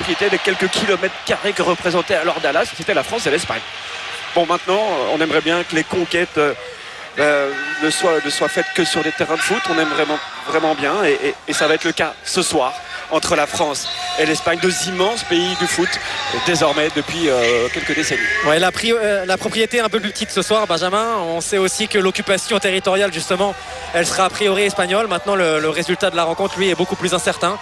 propriété des quelques kilomètres carrés que représentait alors Dallas, c'était la France et l'Espagne. Bon, maintenant, on aimerait bien que les conquêtes ne soient faites que sur des terrains de foot. On aime vraiment bien et ça va être le cas ce soir entre la France et l'Espagne, deux immenses pays du foot désormais depuis quelques décennies. Ouais, la propriété est un peu plus petite ce soir, Benjamin. On sait aussi que l'occupation territoriale, justement, elle sera a priori espagnole. Maintenant, le résultat de la rencontre, lui, est beaucoup plus incertain.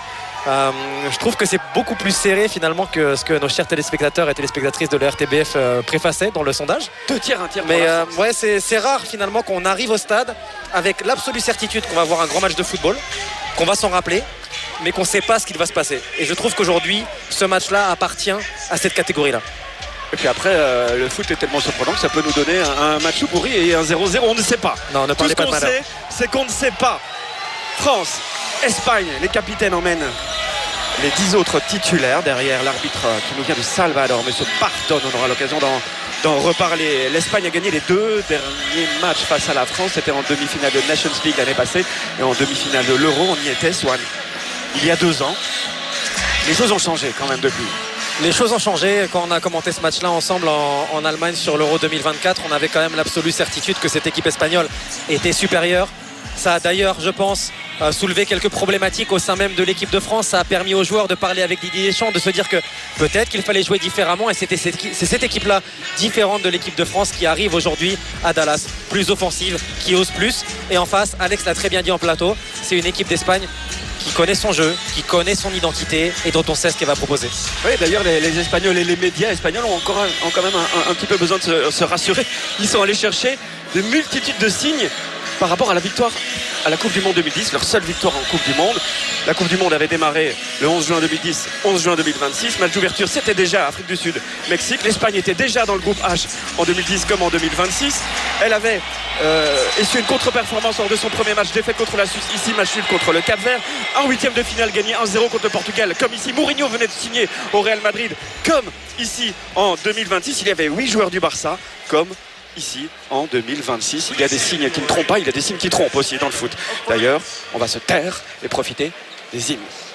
Je trouve que c'est beaucoup plus serré finalement que ce que nos chers téléspectateurs et téléspectatrices de la RTBF préfaçaient dans le sondage. 2 tiers, 1 tiers. Mais ouais, c'est rare finalement qu'on arrive au stade avec l'absolue certitude qu'on va avoir un grand match de football, qu'on va s'en rappeler, mais qu'on ne sait pas ce qu'il va se passer. Et je trouve qu'aujourd'hui, ce match-là appartient à cette catégorie-là. Et puis après, le foot est tellement surprenant que ça peut nous donner un match pourri et un 0-0, on ne sait pas. Non, ne parlez pas de malheur. Tout ce qu'on sait, c'est qu'on ne sait pas. France, Espagne, les capitaines emmènent les 10 autres titulaires derrière l'arbitre qui nous vient de Salvador, M. Pardon. On aura l'occasion d'en reparler. L'Espagne a gagné les 2 derniers matchs face à la France. C'était en demi-finale de Nations League l'année passée et en demi-finale de l'Euro. On y était, Swan, il y a 2 ans. Les choses ont changé quand même depuis. Les choses ont changé. Quand on a commenté ce match-là ensemble en Allemagne sur l'Euro 2024, on avait quand même l'absolue certitude que cette équipe espagnole était supérieure. Ça a d'ailleurs, je pense, soulevé quelques problématiques au sein même de l'équipe de France. Ça a permis aux joueurs de parler avec Didier Deschamps, de se dire que peut-être qu'il fallait jouer différemment. Et c'est cette équipe-là, différente de l'équipe de France, qui arrive aujourd'hui à Dallas, plus offensive, qui ose plus. Et en face, Alex l'a très bien dit en plateau, c'est une équipe d'Espagne qui connaît son jeu, qui connaît son identité et dont on sait ce qu'elle va proposer. Oui, d'ailleurs, les Espagnols et les médias espagnols ont quand même un petit peu besoin de se rassurer. Ils sont allés chercher de multitudes de signes par rapport à la victoire à la Coupe du Monde 2010, leur seule victoire en Coupe du Monde. La Coupe du Monde avait démarré le 11 juin 2010, 11 juin 2026. Match d'ouverture, c'était déjà Afrique du Sud, Mexique. L'Espagne était déjà dans le groupe H en 2010 comme en 2026. Elle avait essuyé une contre-performance lors de son premier match, défaite contre la Suisse. Ici, match nul contre le Cap-Vert. En 8e de finale, gagné 1-0 contre le Portugal. Comme ici, Mourinho venait de signer au Real Madrid. Comme ici, en 2026, il y avait 8 joueurs du Barça. Comme ici en 2026, il y a des signes qui ne trompent pas, il y a des signes qui trompent aussi dans le foot. D'ailleurs, on va se taire et profiter des hymnes.